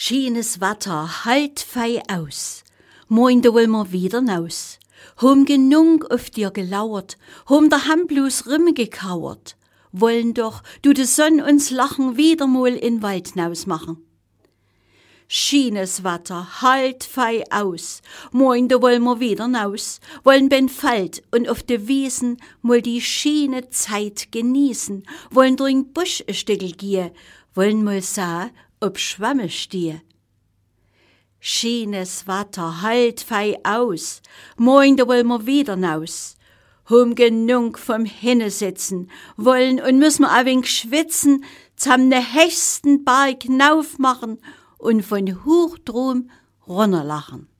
Schönes Wetter, halt fei aus. Moin, da will wir wieder naus. Hom genug auf dir gelauert, hom der Hand bloß gekauert. Wollen doch, du de Sonn uns lachen, wieder mal in Wald naus machen. Schönes Wetter, halt fei aus. Moin, da wollen wir wieder naus. Wollen ben Feld und auf de Wiesen mal die schöne Zeit genießen. Wollen durch Busch ein Stückel gehen. Wollen mal sa, ob Schwamme stehe. Schönes Wetter, halt fei aus. Moin, da wollen wir wieder naus. Hom genug vom Hinnesitzen, wollen und müssen wir ein wenig schwitzen, zam ne höchsten Berg nauf machen und von hoch drum runterlachen.